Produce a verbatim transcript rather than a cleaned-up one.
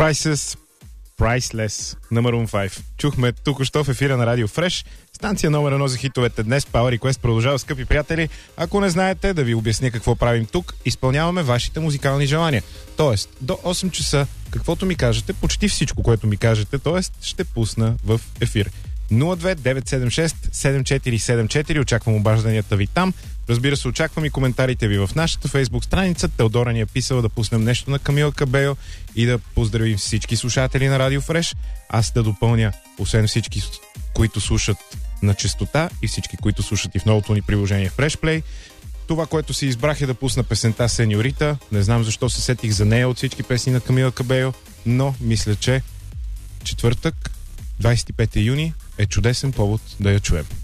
Prices, Priceless на Maroon пет. Чухме току-що в ефира на Радио Фреш. Станция номер едно за хитовете днес. Power Request продължава, скъпи приятели. Ако не знаете, да ви обясня какво правим тук. Изпълняваме вашите музикални желания. Тоест, до осем часа, каквото ми кажете, почти всичко, което ми кажете, тоест, ще пусна в ефир. нула две девет седем шест седем четири седем четири. Очаквам обажданията ви там. Разбира се, очаквам и коментарите ви в нашата фейсбук страница. Теодора ни е писала да пуснем нещо на Камила Кабело и да поздравим всички слушатели на Радио Фреш. Аз да допълня, освен всички, които слушат на честота и всички, които слушат и в новото ни приложение Fresh Play. Това, което си избрах, е да пусна песента Сеньорита. Не знам защо се сетих за нея от всички песни на Камила Кабело, но мисля, че четвъртък, двадесет и пети юни, е чудесен повод да я чуем.